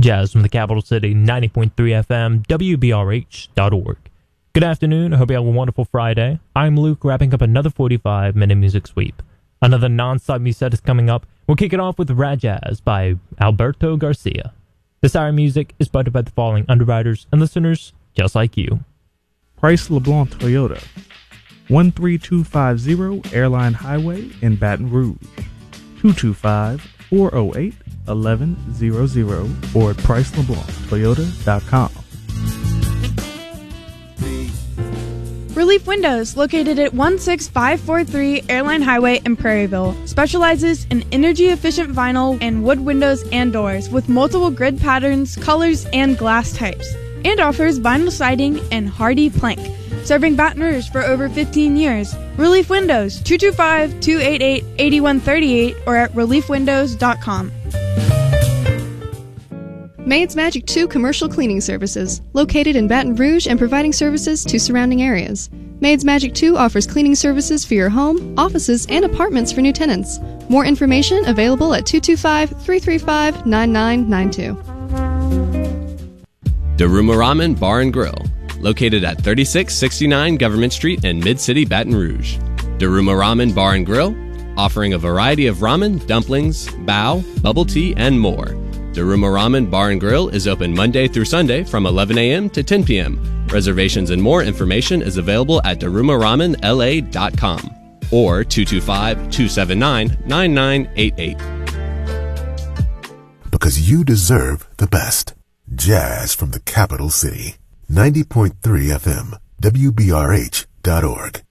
Jazz from the capital city, 90.3 FM, WBRH.org. Good afternoon. I hope you have a wonderful Friday. I'm Luke, wrapping up another 45-minute music sweep. Another non-stop music set is coming up. We'll kick it off with Rad Jazz by Alberto Garcia. This hour of music is buttered by the following underwriters and listeners just like you. Price LeBlanc Toyota, 13250 Airline Highway in Baton Rouge, 225-408-1100 or at PriceLeBlancToyota.com. Relief Windows, located at 16543 Airline Highway in Prairieville, specializes in energy-efficient vinyl and wood windows and doors with multiple grid patterns, colors, and glass types, and offers vinyl siding and hardy plank. Serving Baton Rouge for over 15 years. Relief Windows, 225-288-8138 or at reliefwindows.com. Maid's Magic 2 Commercial Cleaning Services, located in Baton Rouge and providing services to surrounding areas. Maid's Magic 2 offers cleaning services for your home, offices, and apartments for new tenants. More information available at 225-335-9992. Daruma Ramen Bar and Grill, located at 3669 Government Street in Mid-City, Baton Rouge. Daruma Ramen Bar and Grill, offering a variety of ramen, dumplings, bao, bubble tea, and more. Daruma Ramen Bar and Grill is open Monday through Sunday from 11 a.m. to 10 p.m. Reservations and more information is available at darumaramenla.com or 225-279-9988. Because you deserve the best. Jazz from the capital city. 90.3 FM, WBRH.org.